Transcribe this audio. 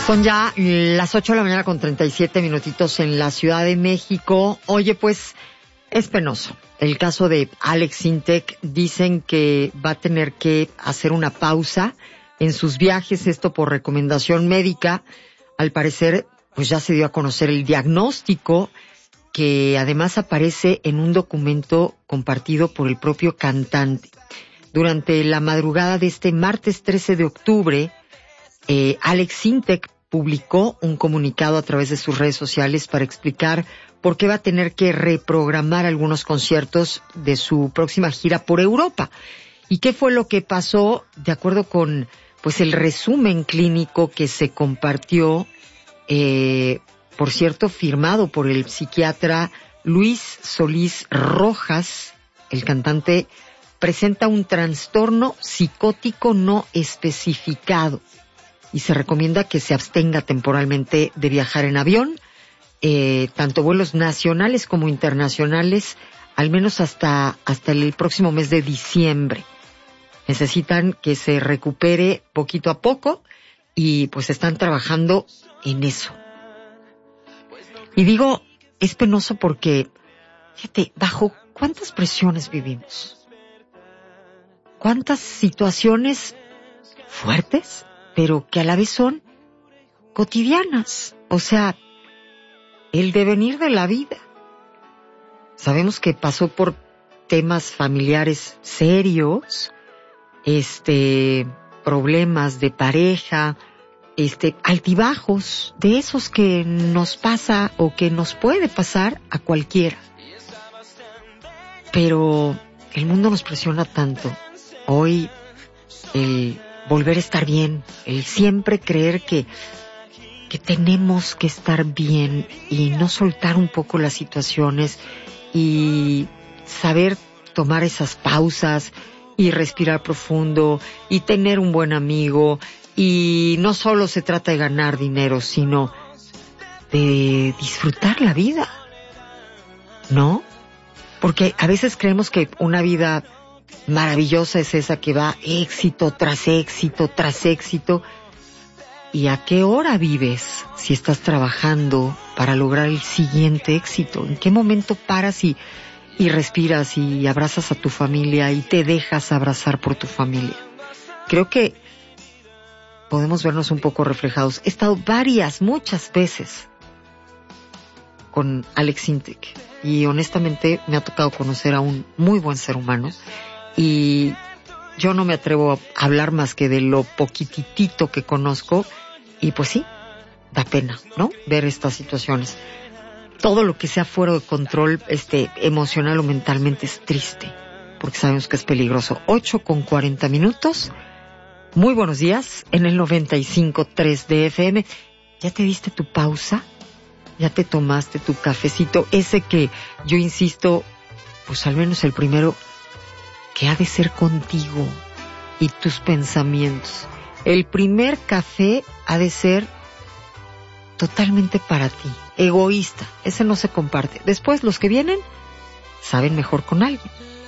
Son ya las 8 de la mañana con 37 minutitos en la Ciudad de México. Oye, pues es penoso. El caso de Alex Sintek, dicen que va a tener que hacer una pausa en sus viajes, esto por recomendación médica. Al parecer, pues ya se dio a conocer el diagnóstico, que además aparece en un documento compartido por el propio cantante. Durante la madrugada de este martes 13 de octubre, Alex Sintek publicó un comunicado a través de sus redes sociales para explicar por qué va a tener que reprogramar algunos conciertos de su próxima gira por Europa. ¿Y qué fue lo que pasó? De acuerdo con pues el resumen clínico que se compartió, por cierto, firmado por el psiquiatra Luis Solís Rojas, el cantante presenta un trastorno psicótico no especificado y se recomienda que se abstenga temporalmente de viajar en avión, tanto vuelos nacionales como internacionales, al menos hasta el próximo mes de diciembre. Necesitan que se recupere poquito a poco y pues están trabajando en eso. Y digo, es penoso porque, fíjate, bajo cuántas presiones vivimos, cuántas situaciones fuertes, pero que a la vez son cotidianas. O sea, el devenir de la vida. Sabemos que pasó por temas familiares serios, problemas de pareja, altibajos, de esos que nos pasa o que nos puede pasar a cualquiera. Pero el mundo nos presiona tanto. Hoy el volver a estar bien, el siempre creer que tenemos que estar bien y no soltar un poco las situaciones y saber tomar esas pausas y respirar profundo y tener un buen amigo. Y no solo se trata de ganar dinero, sino de disfrutar la vida, ¿no? Porque a veces creemos que una vida maravillosa es esa que va éxito tras éxito tras éxito. ¿Y a qué hora vives si estás trabajando para lograr el siguiente éxito? ¿En qué momento paras y respiras y abrazas a tu familia y te dejas abrazar por tu familia? Creo que podemos vernos un poco reflejados. He estado muchas veces con Alex Sintek y honestamente me ha tocado conocer a un muy buen ser humano y yo no me atrevo a hablar más que de lo poquitito que conozco y pues sí, da pena, ¿no? Ver estas situaciones. Todo lo que sea fuera de control, emocional o mentalmente es triste, porque sabemos que es peligroso. 8:40. Muy buenos días en el 95.3 de FM. ¿Ya te diste tu pausa? ¿Ya te tomaste tu cafecito? Ese que yo insisto, pues al menos el primero, que ha de ser contigo y tus pensamientos. El primer café ha de ser totalmente para ti, egoísta. Ese no se comparte. Después los que vienen saben mejor con alguien.